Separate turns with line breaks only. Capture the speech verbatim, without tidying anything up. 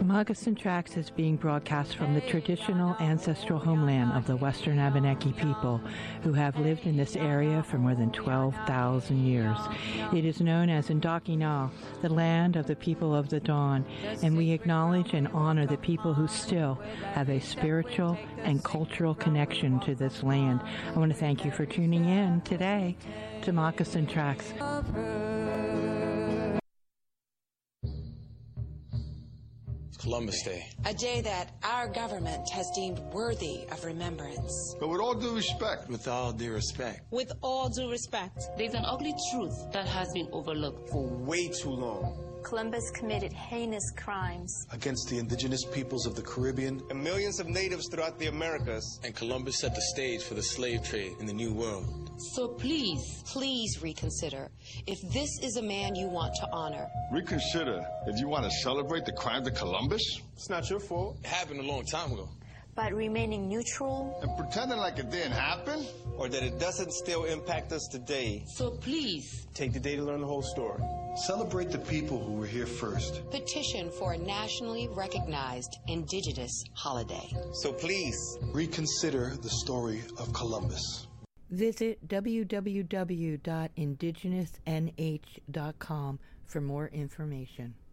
Moccasin Tracks is being broadcast from the traditional ancestral homeland of the Western Abenaki people who have lived in this area for more than twelve thousand years. It is known as Indokina, the land of the people of the dawn, and we acknowledge and honor the people who still have a spiritual and cultural connection to this land. I want to thank you for tuning in today to Moccasin Tracks.
Columbus Day.
A day that our government has deemed worthy of remembrance.
But with all due respect.
With all due respect.
With all due respect.
There's an ugly truth that has been overlooked
for way too long.
Columbus committed heinous crimes
against the indigenous peoples of the Caribbean
and millions of natives throughout the Americas.
And Columbus set the stage for the slave trade in the New World.
So please,
please reconsider if this is a man you want to honor.
Reconsider if you want to celebrate the crimes of Columbus?
It's not your fault.
It happened a long time ago.
But remaining neutral
and pretending like it didn't happen?
Or that it doesn't still impact us today.
So please,
take the day to learn the whole story.
Celebrate the people who were here first.
Petition for a nationally recognized indigenous holiday.
So please,
reconsider the story of Columbus.
Visit w w w dot indigenous n h dot com for more information.